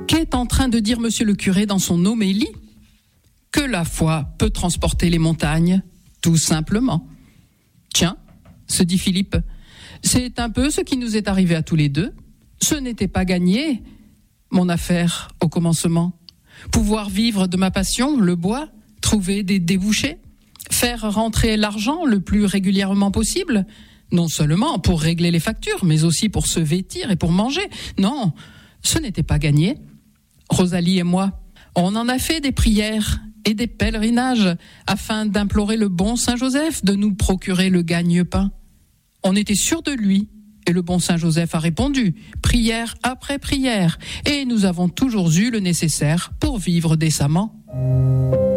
Qu'est en train de dire monsieur le curé dans son homélie ? Que la foi peut transporter les montagnes, tout simplement. Tiens, se dit Philippe, c'est un peu ce qui nous est arrivé à tous les deux. Ce n'était pas gagné, mon affaire au commencement. Pouvoir vivre de ma passion, le bois, trouver des débouchés, faire rentrer l'argent le plus régulièrement possible, non seulement pour régler les factures, mais aussi pour se vêtir et pour manger. Non, ce n'était pas gagné. Rosalie et moi, on en a fait des prières et des pèlerinages afin d'implorer le bon Saint-Joseph de nous procurer le gagne-pain. On était sûr de lui et le bon Saint-Joseph a répondu, prière après prière, et nous avons toujours eu le nécessaire pour vivre décemment.